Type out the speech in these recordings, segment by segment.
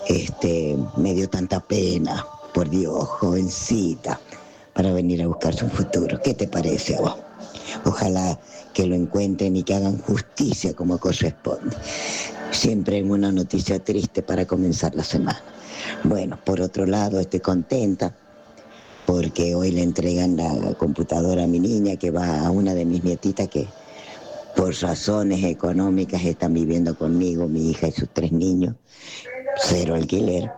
Me dio tanta pena, por Dios, jovencita, para venir a buscar su futuro. ¿Qué te parece a vos? Ojalá que lo encuentren y que hagan justicia como corresponde. Siempre en una noticia triste para comenzar la semana. Bueno, por otro lado, estoy contenta porque hoy le entregan la computadora a mi niña, que va a una de mis nietitas que por razones económicas están viviendo conmigo, mi hija y sus 3 niños, 0 alquiler.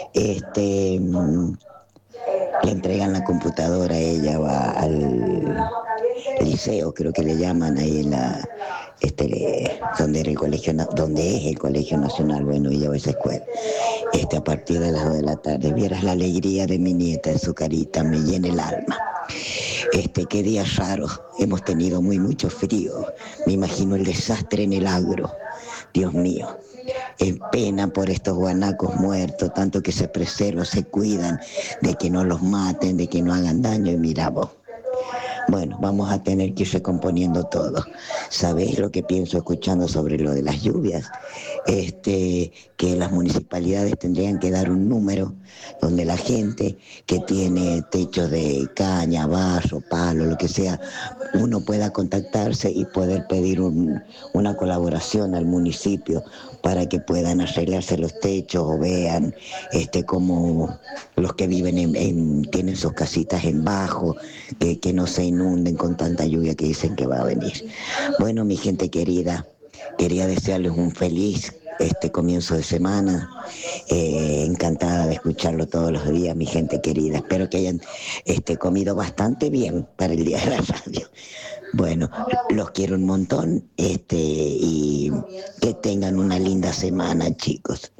Le entregan la computadora, ella va al liceo, creo que le llaman ahí en la donde era el colegio, donde es el Colegio Nacional. Bueno, ella va a esa escuela. A partir de las 2 de la tarde, vieras la alegría de mi nieta, de su carita, me llena el alma. Qué días raros, hemos tenido mucho frío. Me imagino el desastre en el agro. Dios mío, en pena por estos guanacos muertos, tanto que se preservan, se cuidan de que no los maten, de que no hagan daño, y mira vos. Bueno, vamos a tener que ir recomponiendo todo. ¿Sabéis lo que pienso escuchando sobre lo de las lluvias? Que las municipalidades tendrían que dar un número donde la gente que tiene techos de caña, barro, palo, lo que sea, uno pueda contactarse y poder pedir una colaboración al municipio para que puedan arreglarse los techos o vean cómo los que viven tienen sus casitas en bajo, que no se inunden con tanta lluvia que dicen que va a venir. Bueno, mi gente querida, quería desearles un feliz comienzo de semana. Encantada de escucharlo todos los días, mi gente querida. Espero que hayan comido bastante bien para el día de la radio. Bueno, los quiero un montón y que tengan una linda semana, chicos.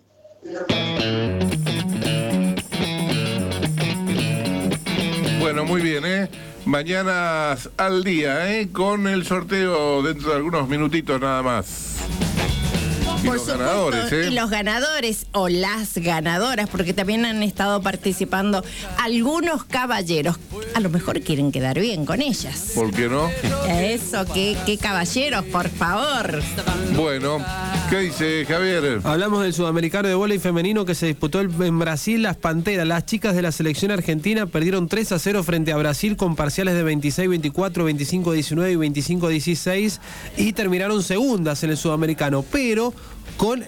Bueno, muy bien, Mañanas al día, con el sorteo dentro de algunos minutitos nada más. Y por los supuesto, ganadores, y los ganadores o las ganadoras, porque también han estado participando algunos caballeros. A lo mejor quieren quedar bien con ellas. ¿Por qué no? Eso, qué caballeros, por favor. Bueno, ¿qué dice Javier? Hablamos del sudamericano de vóley femenino que se disputó en Brasil. Las Panteras, las chicas de la selección argentina, perdieron 3-0 frente a Brasil con parciales de 26-24, 25-19 y 25-16 y terminaron segundas en el sudamericano, pero con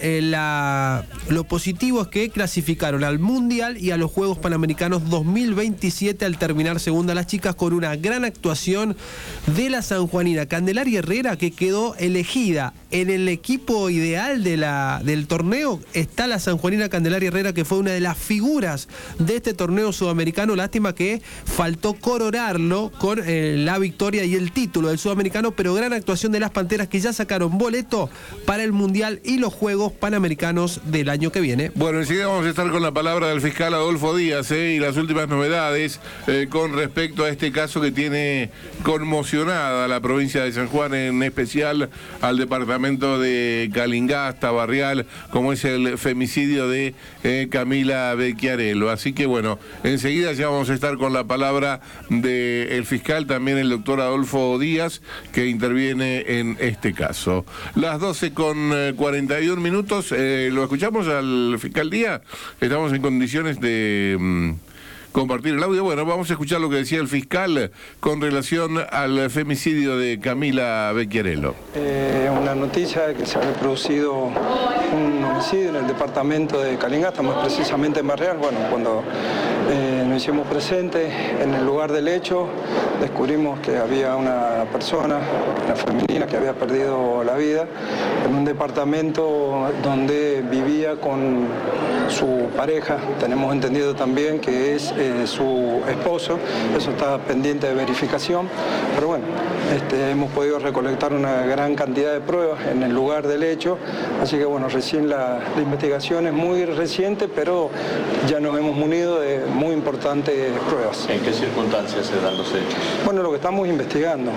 lo positivo es que clasificaron al Mundial y a los Juegos Panamericanos 2027 al terminar segunda las chicas, con una gran actuación de la sanjuanina Candelaria Herrera, que quedó elegida en el equipo ideal del torneo. Está la sanjuanina Candelaria Herrera, que fue una de las figuras de este torneo sudamericano. Lástima que faltó coronarlo con la victoria y el título del sudamericano, pero gran actuación de las Panteras, que ya sacaron boleto para el Mundial y los Juegos Panamericanos del año que viene. Bueno, enseguida vamos a estar con la palabra del fiscal Adolfo Díaz y las últimas novedades con respecto a este caso que tiene conmocionada la provincia de San Juan, en especial al departamento de Calingasta, Barrial, como es el femicidio de Camila Becchiarello. Así que bueno, enseguida ya vamos a estar con la palabra del fiscal, también el doctor Adolfo Díaz, que interviene en este caso. Las 12:41 minutos, lo escuchamos al fiscal Díaz. Estamos en condiciones de compartir el audio. Bueno, vamos a escuchar lo que decía el fiscal con relación al femicidio de Camila Becchiarello. Una noticia que se había producido un homicidio en el departamento de Calingasta, más precisamente en Barrial. Bueno, cuando nos hicimos presentes en el lugar del hecho, descubrimos que había una persona, una femenina, que había perdido la vida en un departamento donde vivía con su pareja. Tenemos entendido también que es su esposo. Eso está pendiente de verificación, pero bueno, hemos podido recolectar una gran cantidad de pruebas en el lugar del hecho, así que bueno, recién la investigación es muy reciente, pero ya nos hemos munido de muy importantes pruebas. ¿En qué circunstancias se dan los hechos? Bueno, lo que estamos investigando.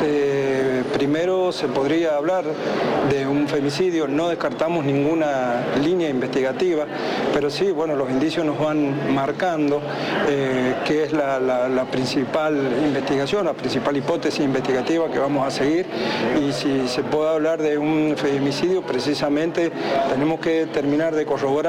Primero se podría hablar de un femicidio, no descartamos ninguna línea investigativa, pero sí, bueno, los indicios nos van marcando que es la principal investigación, la principal hipótesis investigativa que vamos a seguir, y si se puede hablar de un femicidio, precisamente tenemos que terminar de corroborar